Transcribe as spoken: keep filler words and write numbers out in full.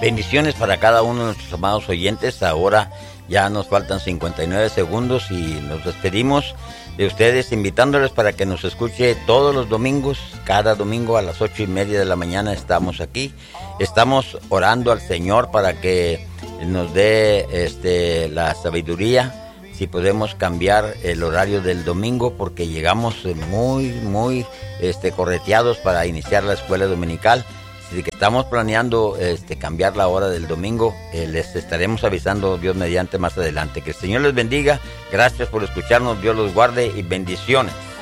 Bendiciones para cada uno de nuestros amados oyentes. Ahora ya nos faltan cincuenta y nueve segundos y nos despedimos de ustedes invitándoles para que nos escuche todos los domingos. Cada domingo a las ocho y media de la mañana estamos aquí. Estamos orando al Señor para que nos dé este, la sabiduría, si podemos cambiar el horario del domingo, porque llegamos muy, muy este, correteados para iniciar la escuela dominical. Así que estamos planeando este, cambiar la hora del domingo. Eh, les estaremos avisando, Dios mediante, más adelante. Que el Señor les bendiga. Gracias por escucharnos. Dios los guarde y bendiciones.